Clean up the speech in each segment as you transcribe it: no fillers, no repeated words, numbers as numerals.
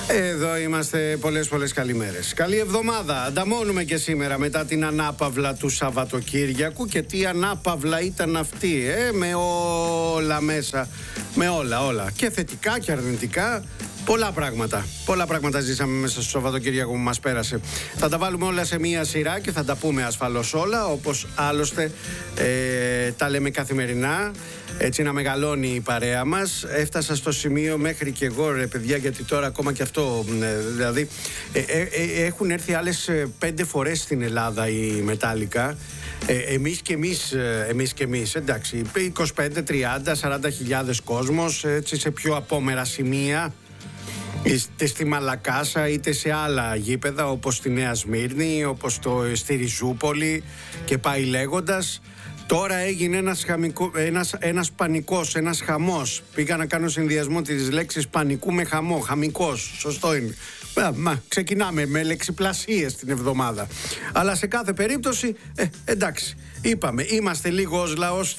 Εδώ είμαστε, πολλές καλημέρες. Καλή εβδομάδα. Ανταμώνουμε και σήμερα μετά την ανάπαυλα του Σαββατοκύριακου. Και τι ανάπαυλα ήταν αυτή, με όλα μέσα. Με όλα. Και θετικά και αρνητικά. Πολλά πράγματα ζήσαμε μέσα στο Σαββατοκύριακο που μας πέρασε. Θα τα βάλουμε όλα σε μία σειρά και θα τα πούμε ασφαλώς όλα, όπως άλλωστε τα λέμε καθημερινά. Έτσι να μεγαλώνει η παρέα μας. Έφτασα στο σημείο μέχρι και εγώ, ρε παιδιά, γιατί τώρα ακόμα και αυτό, δηλαδή έχουν έρθει άλλες 5 φορές στην Ελλάδα η Μετάλλικα. Εμείς και εμείς, εντάξει, 25, 30, 40 χιλιάδες κόσμος, έτσι, σε πιο απόμερα σημεία, είτε στη Μαλακάσα είτε σε άλλα γήπεδα όπως στη Νέα Σμύρνη, όπως στη Ριζούπολη και πάει λέγοντας. Τώρα έγινε ένας πανικός, ένας χαμός. Πήγα να κάνω συνδυασμό της λέξης πανικού με χαμό. Χαμικός, σωστό είναι. Ξεκινάμε με λεξιπλασίες την εβδομάδα. Αλλά σε κάθε περίπτωση, εντάξει, είπαμε, είμαστε λίγο ως λαός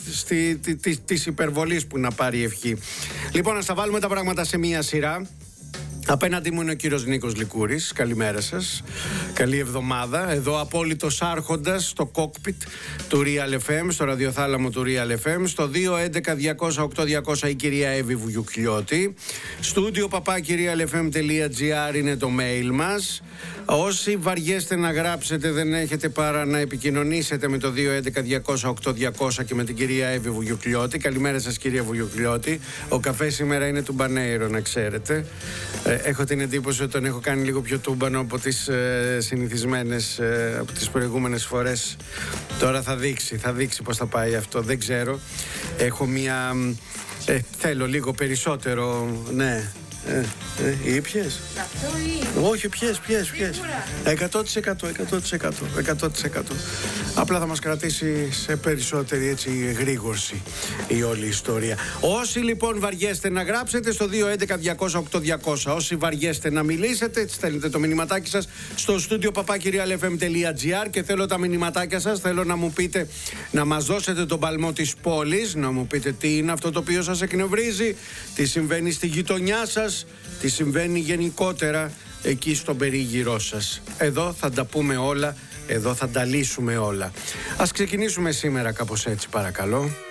της υπερβολής που να πάρει ευχή. Λοιπόν, να στα βάλουμε τα πράγματα σε μία σειρά. Απέναντι μου είναι ο κύριος Νίκος Λικούρης. Καλημέρα σας. Καλή εβδομάδα. Εδώ απόλυτος άρχοντας στο κόκπιτ του Real FM, στο ραδιοθάλαμο του Real FM, στο 211-200-8200 η κυρία Εύη Βουγιουκλιώτη. Στούντιο @realfm.gr είναι το mail μας. Όσοι βαριέστε να γράψετε, δεν έχετε παρά να επικοινωνήσετε με το 211-200-8200 και με την κυρία Εύη Βουγιουκλιώτη. Καλημέρα σας, κυρία Βουγιουκλιώτη. Ο καφές σήμερα είναι τουμπανέιρο, να ξέρετε. Έχω την εντύπωση ότι τον έχω κάνει λίγο πιο τούμπανο από τις συνηθισμένες, από τις προηγούμενες φορές. Τώρα θα δείξει πώς θα πάει αυτό, δεν ξέρω. Έχω μια... θέλω λίγο περισσότερο, ναι. Ήπιες? Όχι, πιες. 100%. Απλά θα μας κρατήσει σε περισσότερη έτσι γρήγορση η όλη ιστορία. Όσοι λοιπόν βαριέστε να γράψετε στο 211-200-8200, όσοι βαριέστε να μιλήσετε, στέλνετε το μηνυματάκι σας στο στούντιο @realfm.gr και θέλω τα μηνυματάκια σας, θέλω να μου πείτε, να μας δώσετε τον παλμό της πόλης, να μου πείτε τι είναι αυτό το οποίο σας εκνευρίζει, τι συμβαίνει στη γειτονιά σας, τι συμβαίνει γενικότερα εκεί στον περίγυρό σας. Εδώ θα τα πούμε όλα, εδώ θα τα λύσουμε όλα. Ας ξεκινήσουμε σήμερα κάπως έτσι, παρακαλώ.